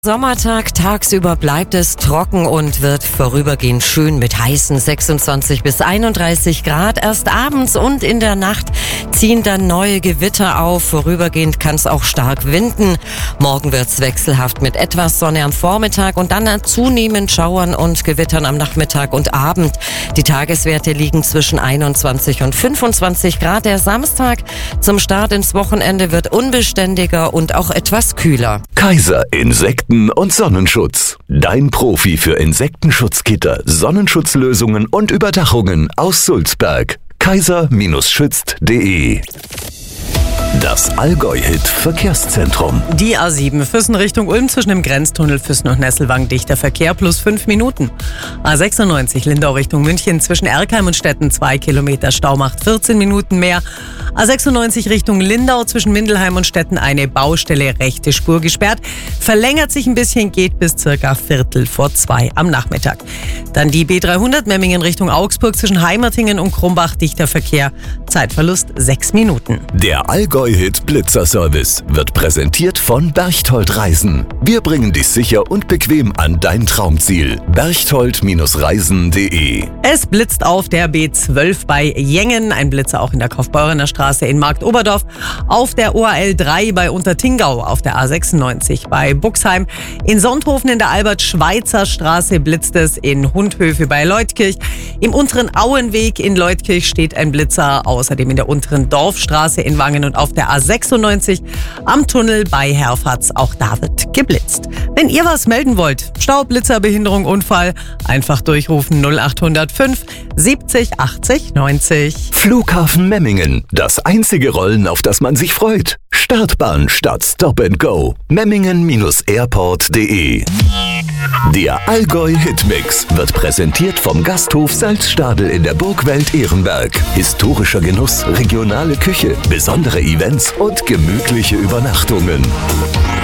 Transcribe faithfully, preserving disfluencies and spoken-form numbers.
Sommertag, tagsüber bleibt es trocken und wird vorübergehend schön mit heißen sechsundzwanzig bis einunddreißig Grad. Erst abends und in der Nacht ziehen dann neue Gewitter auf. Vorübergehend kann es auch stark winden. Morgen wird es wechselhaft mit etwas Sonne am Vormittag und dann zunehmend Schauern und Gewittern am Nachmittag und Abend. Die Tageswerte liegen zwischen einundzwanzig und fünfundzwanzig Grad. Der Samstag zum Start ins Wochenende wird unbeständiger und auch etwas kühler. Kaiser Insekten und Sonnenschutz. Dein Profi für Insektenschutzgitter, Sonnenschutzlösungen und Überdachungen aus Sulzberg. kaiser schützt punkt de. Das Allgäu-Hit Verkehrszentrum. Die A sieben Füssen Richtung Ulm zwischen dem Grenztunnel Füssen und Nesselwang dichter Verkehr plus fünf Minuten. A sechsundneunzig Lindau Richtung München zwischen Erkheim und Stetten zwei Kilometer Stau macht vierzehn Minuten mehr. A sechsundneunzig Richtung Lindau zwischen Mindelheim und Stetten eine Baustelle, rechte Spur gesperrt. Verlängert sich ein bisschen, geht bis circa Viertel vor zwei am Nachmittag. Dann die B dreihundert Memmingen Richtung Augsburg zwischen Heimertingen und Krumbach dichter Verkehr. Zeitverlust sechs Minuten. Der Allgäu-Hit Blitzerservice wird präsentiert von Berchtold Reisen. Wir bringen dich sicher und bequem an dein Traumziel. berchtold Reisen punkt de. Es blitzt auf der B zwölf bei Jengen, ein Blitzer auch in der Kaufbeurener Straße in Marktoberdorf, auf der O A L drei bei Untertingau, auf der A sechsundneunzig bei Buxheim, in Sonthofen in der Albert-Schweitzer Straße blitzt es, in Hundhöfe bei Leutkirch, im unteren Auenweg in Leutkirch steht ein Blitzer, außerdem in der unteren Dorfstraße in Wangen und auf der A sechsundneunzig am Tunnel bei Herfatz, auch da wird geblitzt. Wenn ihr was melden wollt, Stau, Blitzer, Behinderung, Unfall, einfach durchrufen null acht null fünf siebzig achtzig neunzig. Flughafen Memmingen, das einzige Rollen, auf das man sich freut. Startbahn statt Stop and Go. Memmingen Airport punkt de. Der Allgäu-Hitmix wird präsentiert vom Gasthof Salzstadel in der Burgwelt Ehrenberg. Historischer Genuss, regionale Küche, besondere Events und gemütliche Übernachtungen.